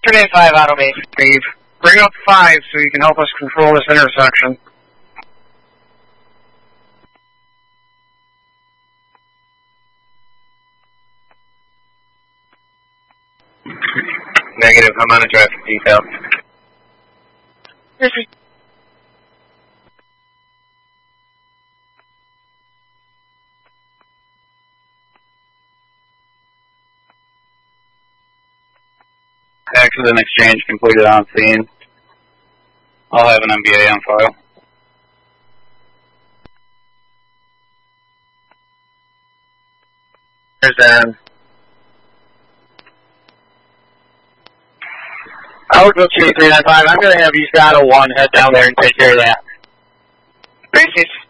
295 Auto Base. Steve, bring up 5 so you can help us control this intersection. Negative, I'm on a traffic detail. Accident exchange completed on scene. I'll have an MBA on file. Here's Dan. Outlook 395, I'm going to have East Auto 1 head down there and take care of that. Bases